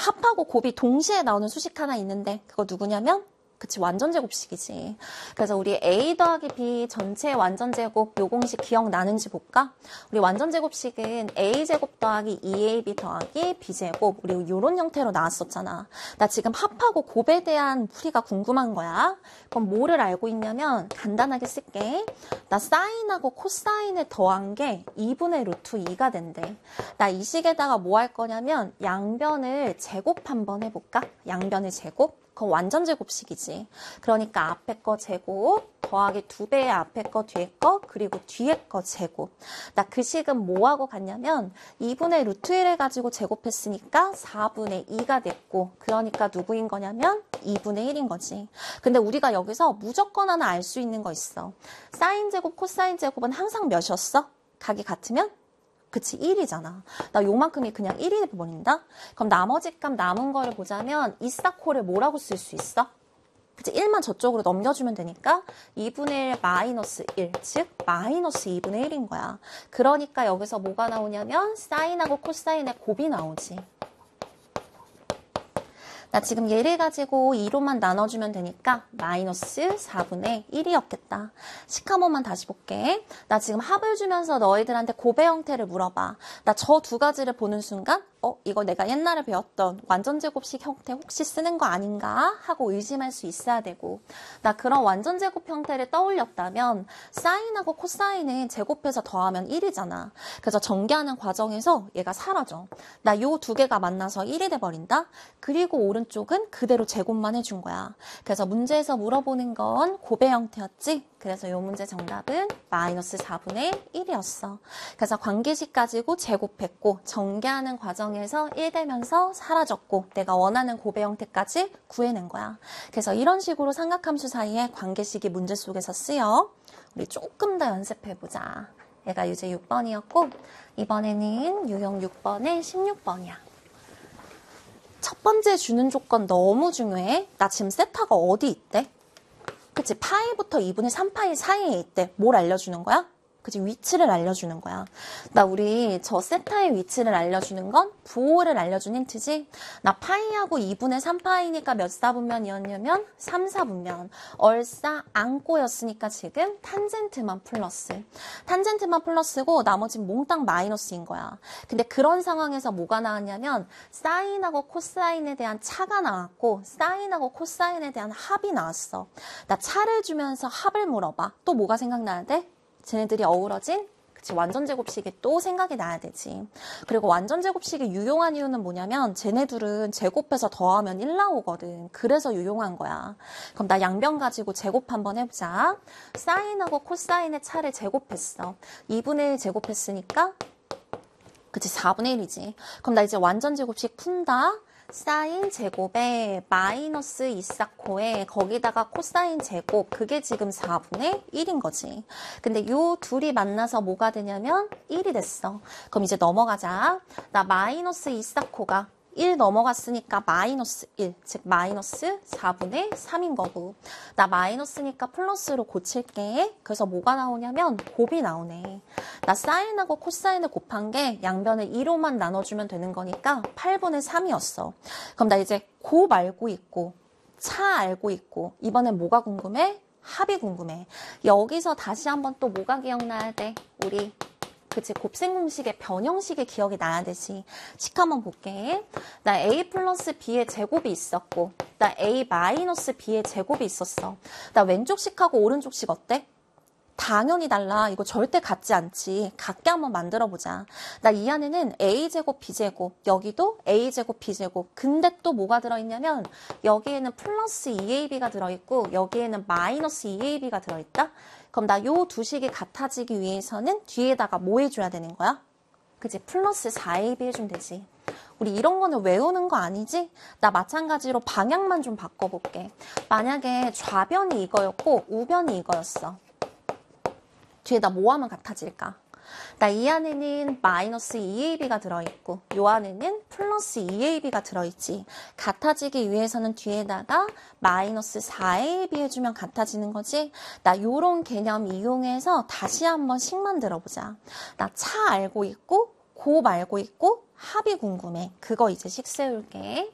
합하고 곱이 동시에 나오는 수식 하나 있는데 그거 누구냐면 그치, 완전제곱식이지. 그래서 우리 A 더하기 B 전체의 완전제곱 요 공식 기억나는지 볼까? 우리 완전제곱식은 A제곱 더하기 2AB 더하기 B제곱 우리 요런 형태로 나왔었잖아. 나 지금 합하고 곱에 대한 풀이가 궁금한 거야. 그럼 뭐를 알고 있냐면 간단하게 쓸게. 나 사인하고 코사인을 더한 게 2분의 루트 2가 된대. 나 이 식에다가 뭐 할 거냐면 양변을 제곱 한번 해볼까? 양변을 제곱. 그건 완전제곱식이지. 그러니까 앞에 거 제곱 더하기 2배의 앞에 거 뒤에 거 그리고 뒤에 거 제곱. 나 그 식은 뭐하고 같냐면 2분의 루트 1을 가지고 제곱했으니까 4분의 2가 됐고 그러니까 누구인 거냐면 2분의 1인 거지. 근데 우리가 여기서 무조건 하나 알 수 있는 거 있어. 사인 제곱 코사인 제곱은 항상 몇이었어? 각이 같으면? 그치, 1이잖아. 나 요만큼이 그냥 1이 돼버린다? 그럼 나머지 값 남은 거를 보자면 이사코를 뭐라고 쓸 수 있어? 그치, 1만 저쪽으로 넘겨주면 되니까 2분의 1 마이너스 1, 즉 마이너스 2분의 1인 거야. 그러니까 여기서 뭐가 나오냐면 사인하고 코사인의 곱이 나오지. 나 지금 얘를 가지고 2로만 나눠주면 되니까 마이너스 4분의 1이었겠다. 식 한 번만 다시 볼게. 나 지금 합을 주면서 너희들한테 곱의 형태를 물어봐. 나 저 두 가지를 보는 순간 이거 내가 옛날에 배웠던 완전제곱식 형태 혹시 쓰는 거 아닌가 하고 의심할 수 있어야 되고 나 그런 완전제곱 형태를 떠올렸다면 사인하고 코사인은 제곱해서 더하면 1이잖아. 그래서 전개하는 과정에서 얘가 사라져. 나 요 두 개가 만나서 1이 돼버린다. 그리고 오른쪽은 그대로 제곱만 해준 거야. 그래서 문제에서 물어보는 건 곱의 형태였지. 그래서 요 문제 정답은 마이너스 4분의 1이었어. 그래서 관계식 가지고 제곱했고 전개하는 과정에서 1 되면서 사라졌고 내가 원하는 곱의 형태까지 구해낸 거야. 그래서 이런 식으로 삼각함수 사이에 관계식이 문제 속에서 쓰여. 우리 조금 더 연습해보자. 얘가 유제 6번이었고 이번에는 유형 6번에 16번이야. 첫 번째 주는 조건 너무 중요해. 나 지금 세타가 어디 있대? 그치, 파이부터 2분의 3파이 사이에 있대. 뭘 알려주는 거야? 그치, 위치를 알려주는 거야. 나 우리 저 세타의 위치를 알려주는 건 부호를 알려준 힌트지? 나 파이하고 2분의 3파이니까 몇 사분면이었냐면 3, 4분면. 얼싸 안고였으니까 지금 탄젠트만 플러스. 탄젠트만 플러스고 나머지는 몽땅 마이너스인 거야. 근데 그런 상황에서 뭐가 나왔냐면 사인하고 코사인에 대한 차가 나왔고 사인하고 코사인에 대한 합이 나왔어. 나 차를 주면서 합을 물어봐. 또 뭐가 생각나야 돼? 쟤네들이 어우러진 그치, 완전제곱식이 또 생각이 나야 되지. 그리고 완전제곱식이 유용한 이유는 뭐냐면 쟤네들은 제곱해서 더하면 1 나오거든. 그래서 유용한 거야. 그럼 나 양변 가지고 제곱 한번 해보자. 사인하고 코사인의 차를 제곱했어. 2분의 1 제곱했으니까 그치, 4분의 1이지. 그럼 나 이제 완전제곱식 푼다. 사인 제곱에 마이너스 2사코에 거기다가 코사인 제곱 그게 지금 4분의 1인 거지. 근데 요 둘이 만나서 뭐가 되냐면 1이 됐어. 그럼 이제 넘어가자. 나 마이너스 2사코가 1 넘어갔으니까 마이너스 1, 즉 마이너스 4분의 3인 거고 나 마이너스니까 플러스로 고칠게. 그래서 뭐가 나오냐면 곱이 나오네. 나 사인하고 코사인을 곱한 게 양변을 2로만 나눠주면 되는 거니까 8분의 3이었어. 그럼 나 이제 곱 알고 있고 차 알고 있고 이번엔 뭐가 궁금해? 합이 궁금해. 여기서 다시 한번 또 뭐가 기억나야 돼? 우리 그치, 곱셈 공식의 변형식의 기억이 나야 되지. 식 한번 볼게. 나 a 플러스 b의 제곱이 있었고 나 a 마이너스 b의 제곱이 있었어. 나 왼쪽 식하고 오른쪽 식 어때? 당연히 달라. 이거 절대 같지 않지. 같게 한번 만들어보자. 나 이 안에는 a제곱 b제곱 여기도 a제곱 b제곱 근데 또 뭐가 들어있냐면 여기에는 플러스 2ab가 들어있고 여기에는 마이너스 2ab가 들어있다. 그럼 나 요 두 식이 같아지기 위해서는 뒤에다가 뭐 해줘야 되는 거야? 그치? 플러스 4ab 해주면 되지. 우리 이런 거는 외우는 거 아니지? 나 마찬가지로 방향만 좀 바꿔볼게. 만약에 좌변이 이거였고 우변이 이거였어. 뒤에다 뭐 하면 같아질까? 나 이 안에는 마이너스 2ab가 들어있고 요 안에는 플러스 2ab가 들어있지. 같아지기 위해서는 뒤에다가 마이너스 4ab 해주면 같아지는 거지. 나 요런 개념 이용해서 다시 한번 식 만들어보자. 나 차 알고 있고 곱 알고 있고 합이 궁금해. 그거 이제 식 세울게.